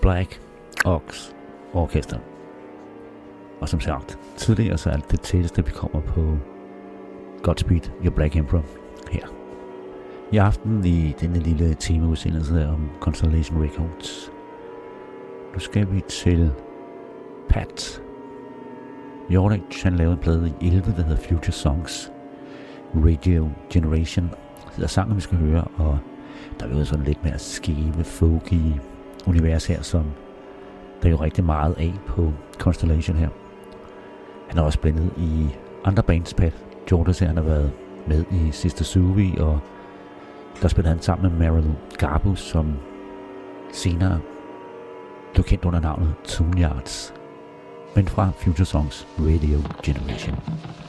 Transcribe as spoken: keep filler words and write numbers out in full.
Black Ox Orchestra. Og som sagt, tidligere så er det tætteste, vi kommer på Godspeed Your Black Emperor her. I aften i denne lille temaudsendelse om Constellation Records. Nu skal vi til Pat Yorick. Han lavede en plade i elleve, der hedder Future Songs Radio Generation. Det er sangen, vi skal høre, og der er jo sådan lidt mere skæve, folky univers her, som der er jo rigtig meget af på Constellation her. Han er også blandet i andre bands. Pat Jordas her, han har været med i Sister Suvi, og der spiller han sammen med Meryl Garbus, som senere blev kendt under navnet Tune Yards, men fra Future Songs Radio Generation.